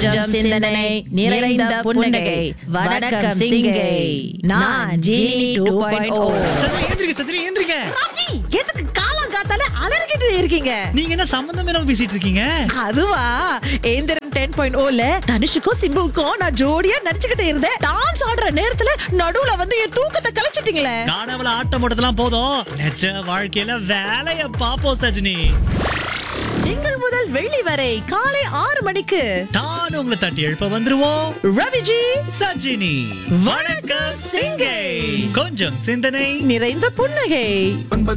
கொஞ்சம் சிந்தனை நிறைந்த புன்னகை. வணக்கம் சிங்கை. நான் ஜீனி 2.0. சத்ரி எந்திரிக்க, சத்ரி எந்திரிக்க. ரவி, எதுக்கு காலங்காத்தால அலறிக்கிட்டு இருக்கீங்க? நீங்க என்ன சம்பந்தம் இல்லாம பேசிட்டு இருக்கீங்க? அதுவா, ஏந்திரன் 10.0ல தனுஷுக்கும் சிம்புவுக்கும் நான் ஜோடியா நடிச்சுக்கிட்டு இருந்தேன். டான்ஸ் ஆடுற நேரத்துல நடுவுல வந்து என் தூக்கத்தை கலைச்சிட்டீங்களே. காணவல ஆட்டம் போட்டதெல்லாம் போதும், நிஜ வாழ்க்கையில வேலைய பாப்போம் சஜினி. திங்கள் முதல் வெள்ளி வரை காலை 6 மணிக்கு நான் உங்களை தட்டி எழுப்ப வந்துருவோம். ரவிஜி சஜினி வணக்கம் சிங்கை. கொஞ்சம் சிந்தனை நிறைந்த புன்னகை.